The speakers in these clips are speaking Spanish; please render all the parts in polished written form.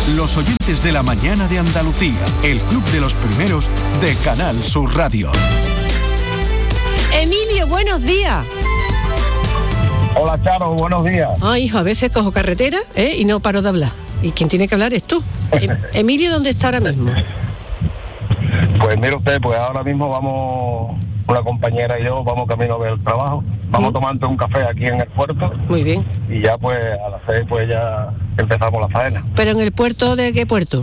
los oyentes de la mañana de Andalucía, el club de los primeros de Canal Sur Radio. Emilio, buenos días. Hola, Charo, buenos días. Ay, hijo, a veces cojo carretera y no paro de hablar. Y quien tiene que hablar es tú. Emilio, ¿dónde está ahora mismo? Pues mire usted, pues ahora mismo vamos, una compañera y yo, vamos camino del trabajo. Vamos tomando un café aquí en el puerto. Muy bien. Y ya pues a las 6 pues ya empezamos la faena. ¿Pero en el puerto de qué puerto?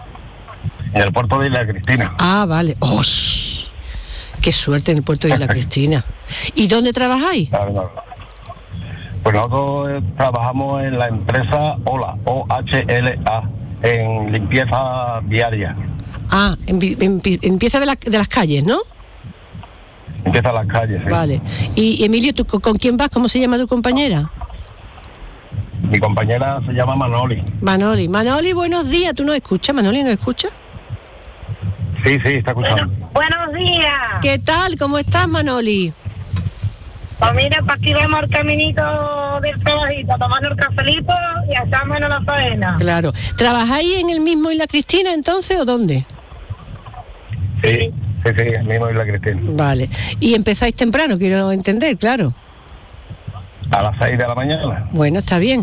En el puerto de Isla Cristina. Ah, vale. ¡Oh! ¡Qué suerte en el puerto de Isla Cristina! ¿Y dónde trabajáis? Claro. Pues nosotros trabajamos en la empresa OHLA, OHLA, en limpieza viaria. Ah, en limpieza de las calles, ¿no? Empieza las calles, sí. Vale. Y Emilio, ¿tú con quién vas? ¿Cómo se llama tu compañera? Mi compañera se llama Manoli. Manoli, buenos días. ¿Tú nos escuchas? ¿Manoli nos escucha? Sí, está escuchando. Buenos días. ¿Qué tal? ¿Cómo estás, Manoli? Pues mira, para aquí vemos el caminito del trabajito, tomando el cafelito y echamos la faena. Claro. ¿Trabajáis en el mismo Isla Cristina entonces o dónde? Sí, el mismo Isla Cristina. Vale. Y empezáis temprano, quiero entender, claro. A las 6 de la mañana. Bueno, está bien.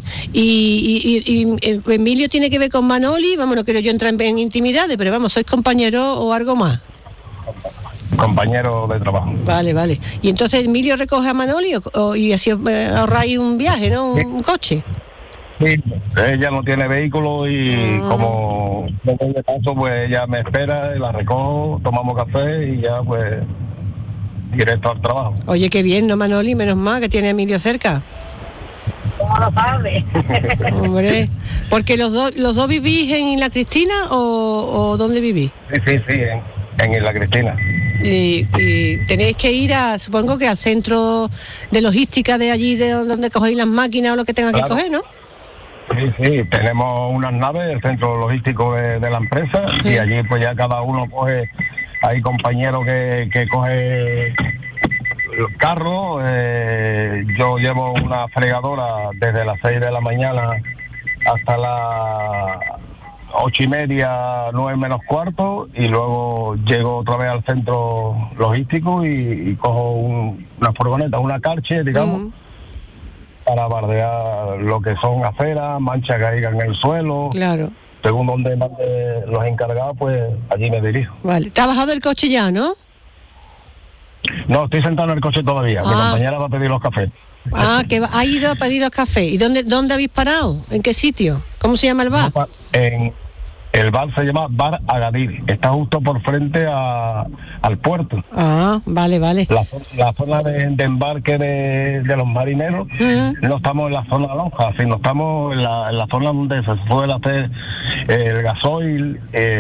Y Emilio tiene que ver con Manoli, vamos, no quiero yo entrar en intimidades, pero vamos, ¿sois compañeros o algo más? Compañero de trabajo. Vale. ¿Y entonces Emilio recoge a Manoli y así ahorráis un viaje, ¿no? Un coche. Sí, ella no tiene vehículo y como de paso, pues ella me espera, la recojo, tomamos café y ya pues directo al trabajo. Oye, qué bien, ¿no, Manoli? Menos mal que tiene a Emilio cerca. ¿Cómo lo sabes? Hombre, porque los dos vivís en Isla Cristina o ¿dónde vivís? Sí, en Isla Cristina. Y tenéis que ir supongo que al centro de logística de allí, de donde cogéis las máquinas o lo que tenga que coger, ¿no? Sí, tenemos unas naves, el centro logístico de la empresa, sí. Y allí pues ya cada uno coge, hay compañeros que coge el carro, yo llevo una fregadora desde las 6 de la mañana hasta las 8:30, 9 menos cuarto, y luego llego otra vez al centro logístico y cojo una furgoneta, una Karcher, digamos, para bardear lo que son aceras, manchas que caigan en el suelo. Claro. Según donde mande los encargados, pues allí me dirijo. Vale. ¿Te has bajado del coche ya, no? No, estoy sentado en el coche todavía. Mi compañera va a pedir los cafés. Que ha ido a pedir los cafés. ¿Y dónde habéis parado? ¿En qué sitio? ¿Cómo se llama el bar? El bar se llama Bar Agadir. Está justo por frente al puerto. Ah, vale. La zona de embarque de los marineros, no estamos en la zona lonja, sino estamos en la zona donde se suele hacer el gasoil,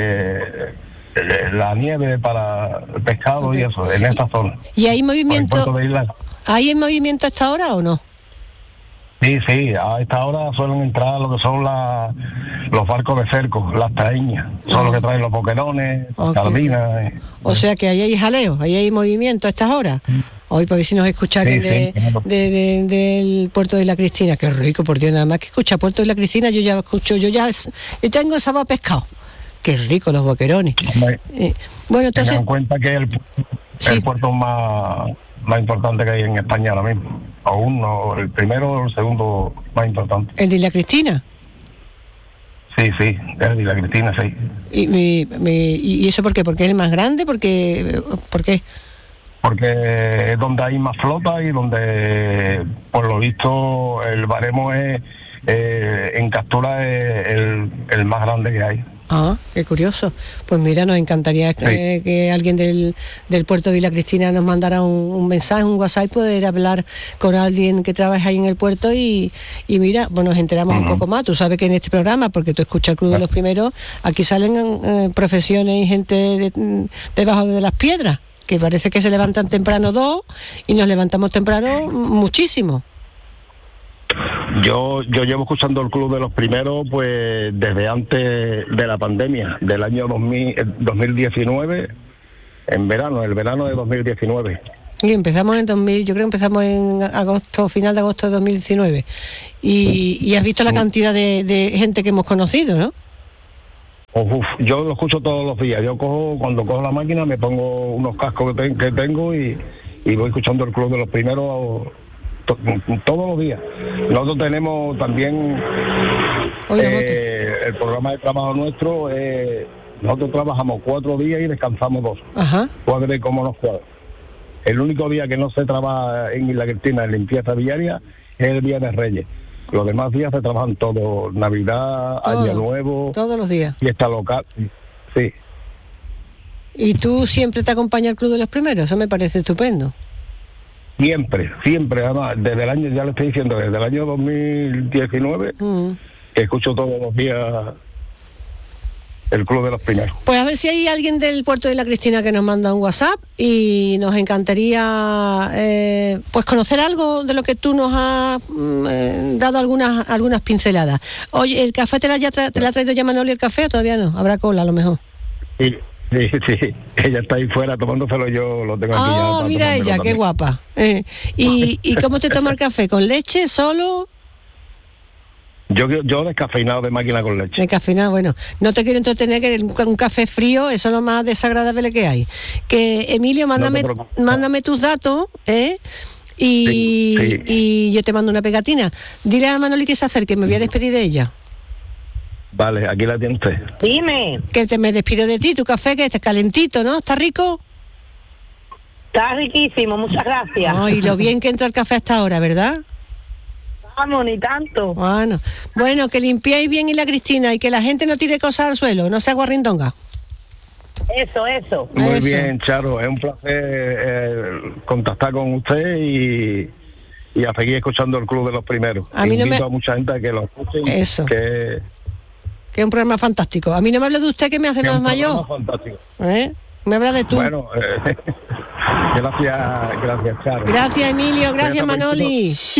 la nieve para el pescado y eso, en esa zona. ¿Y hay movimiento? ¿Hay movimiento hasta ahora o no? Sí, a esta hora suelen entrar lo que son los barcos de cerco, las traíñas, son los que traen los boquerones, sardinas. O sea que ahí hay jaleo, ahí hay movimiento a estas horas. Hoy para ver si nos escuchan del puerto de la Cristina. Qué rico, por Dios, nada más que escucha puerto de la Cristina, yo tengo el sabor a pescado. Qué rico los boquerones. Bueno, entonces tengan en cuenta que el puerto más importante que hay en España ahora mismo. Aún no, el primero o el segundo más importante. ¿El de Isla Cristina? Sí, el de Isla Cristina, sí. ¿Y eso por qué? ¿Porque es el más grande? ¿Por qué? Porque es donde hay más flota y donde, por lo visto, el baremo en captura es el más grande que hay. Ah, qué curioso. Pues mira, nos encantaría que alguien del puerto de Isla Cristina nos mandara un mensaje, un WhatsApp, poder hablar con alguien que trabaja ahí en el puerto y mira, pues nos enteramos un poco más. Tú sabes que en este programa, porque tú escuchas el Club de los Primeros, aquí salen profesiones y gente debajo de las piedras, que parece que se levantan temprano 2 y nos levantamos temprano muchísimo. Yo llevo escuchando el Club de los Primeros pues desde antes de la pandemia, del año 2019, el verano de 2019. Y empezamos yo creo que empezamos en final de agosto de 2019. Y has visto la cantidad de gente que hemos conocido, ¿no? Yo lo escucho todos los días. Cuando cojo la máquina, me pongo unos cascos que tengo y voy escuchando el Club de los Primeros todos los días. Nosotros tenemos también el programa de trabajo nuestro. Nosotros trabajamos 4 días y descansamos 2. Ajá. Cuadre como nos cuadra. El único día que no se trabaja en Isla Cristina en limpieza viaria es el Día de Reyes. Los demás días se trabajan todos, Navidad, Año Nuevo, todos los días. Fiesta local, sí. ¿Y tú siempre te acompaña el Club de los Primeros? Eso me parece estupendo. Siempre, además, desde el año, ya le estoy diciendo, desde el año 2019, que escucho todos los días el Club de los Primeros. Pues a ver si hay alguien del puerto de la Cristina que nos manda un WhatsApp y nos encantaría pues conocer algo de lo que tú nos has dado algunas pinceladas. Oye, ¿el café te la ha traído ya Manoli el café o todavía no? Habrá cola a lo mejor. Sí. Ella está ahí fuera tomándoselo, yo lo tengo aquí. Ah, mira ella, qué guapa. ¿Y cómo te toma el café? ¿Con leche, solo? Yo descafeinado de máquina con leche. Descafeinado, bueno, no te quiero entretener, que un café frío, eso es lo más desagradable que hay. Que Emilio, mándame tus datos, y yo te mando una pegatina. Dile a Manoli que se acerque, me voy a despedir de ella. Vale, aquí la tiene usted. Dime. Que me despido de ti, tu café que está calentito, ¿no? ¿Está rico? Está riquísimo, muchas gracias. Ay, lo bien que entra el café hasta ahora, ¿verdad? Vamos, ni tanto. Bueno, que limpiéis bien Isla Cristina y que la gente no tire cosas al suelo, no sea guarrindonga. Eso. Muy bien, Charo, es un placer contactar con usted y a seguir escuchando el Club de los Primeros. Invito a mucha gente a que lo escuchen. Eso. Que es un programa fantástico. A mí no me habla de usted, que me hace más mayor. Fantástico. Me habla de tú. Bueno, gracias, Charo. Gracias, Emilio. Gracias, Manoli.